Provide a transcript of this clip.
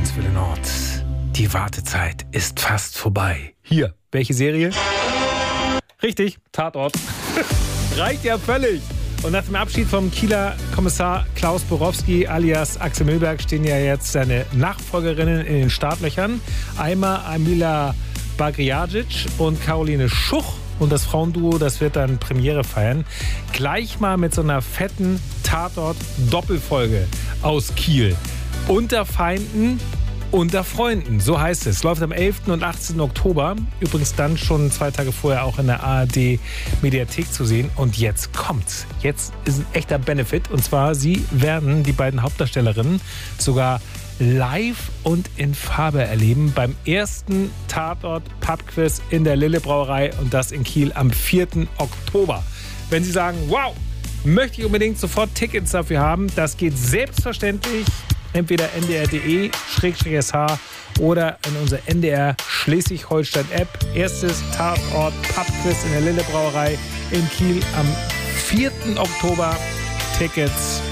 Welle Nord. Die Wartezeit ist fast vorbei. Hier, welche Serie? Richtig, Tatort. Reicht ja völlig. Und nach dem Abschied vom Kieler Kommissar Klaus Borowski alias Axel Milberg stehen ja jetzt seine Nachfolgerinnen in den Startlöchern. Einmal Amila Bagriagic und Caroline Schuch. Und das Frauenduo, das wird dann Premiere feiern. Gleich mal mit so einer fetten Tatort-Doppelfolge aus Kiel. Unter Feinden, unter Freunden, so heißt es. Läuft am 11. und 18. Oktober. Übrigens dann schon 2 Tage vorher auch in der ARD-Mediathek zu sehen. Und jetzt kommt's. Jetzt ist ein echter Benefit. Und zwar, sie werden, die beiden Hauptdarstellerinnen, sogar live und in Farbe erleben beim ersten Tatort-Pubquiz in der Lille Brauerei und das in Kiel am 4. Oktober. Wenn Sie sagen, wow, möchte ich unbedingt sofort Tickets dafür haben, das geht selbstverständlich entweder ndr.de/sh oder in unserer NDR Schleswig-Holstein-App. Erstes Tatort-Pubquiz in der Lille Brauerei in Kiel am 4. Oktober. Tickets